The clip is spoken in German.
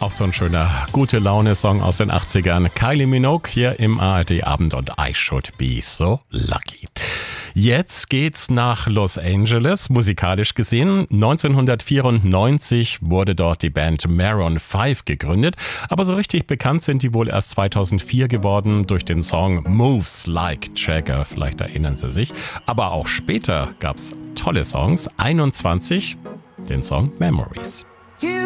Auch so ein schöner Gute-Laune-Song aus den 80ern. Kylie Minogue hier im ARD-Abend und I Should Be So Lucky. Jetzt geht's nach Los Angeles, musikalisch gesehen. 1994 wurde dort die Band Maroon 5 gegründet, aber so richtig bekannt sind die wohl erst 2004 geworden durch den Song Moves Like Jagger, vielleicht erinnern Sie sich. Aber auch später gab's tolle Songs, 21, den Song Memories.